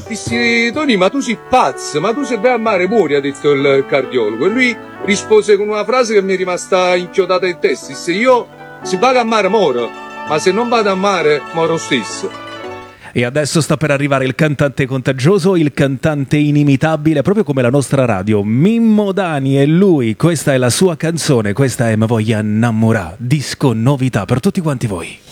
dissi Tony, ma tu sei pazzo, ma tu se vai a mare muori, ha detto il cardiologo. E lui rispose con una frase che mi è rimasta inchiodata in testa, disse io se vado a mare moro, ma se non vado a mare moro stesso. E adesso sta per arrivare il cantante contagioso, il cantante inimitabile, proprio come la nostra radio, Mimmo Dani, e lui, questa è la sua canzone, questa è Me voglia innamorà, disco novità per tutti quanti voi.